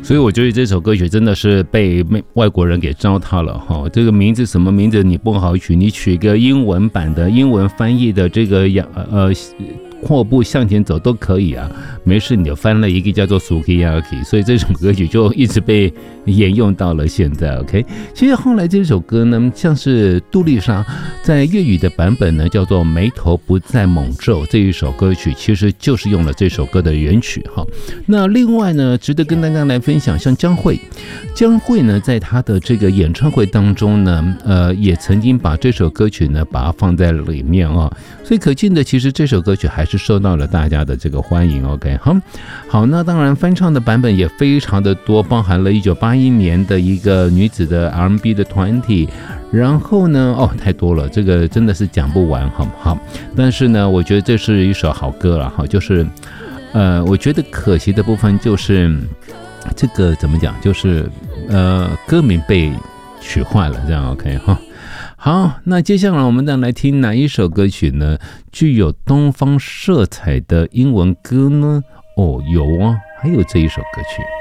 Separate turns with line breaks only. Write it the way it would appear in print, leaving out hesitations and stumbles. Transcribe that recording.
所以我觉得这首歌曲真的是被外国人给糟蹋了哈。这个名字什么名字你不好取，你取一个英文版的英文翻译的这个阔步向前走都可以啊，没事你就翻了一个叫做 Sukiyaki， 所以这首歌曲就一直被沿用到了现在。 OK， 其实后来这首歌呢，像是杜丽莎在粤语的版本呢叫做眉头不再猛皱，这一首歌曲其实就是用了这首歌的原曲哈。那另外呢，值得跟大家来分享，像江蕙呢在她的这个演唱会当中呢也曾经把这首歌曲呢把它放在里面啊，所以可见的其实这首歌曲还是受到了大家的这个欢迎。 OK， 好，那当然翻唱的版本也非常的多，包含了1981年的一个女子的 R&B 的团体，然后呢太多了，这个真的是讲不完好，但是呢我觉得这是一首好歌了哈，就是我觉得可惜的部分就是这个怎么讲，就是歌名被取坏了这样。 OK 哈。好，那接下来我们再来听哪一首歌曲呢？具有东方色彩的英文歌呢？有啊，还有这一首歌曲。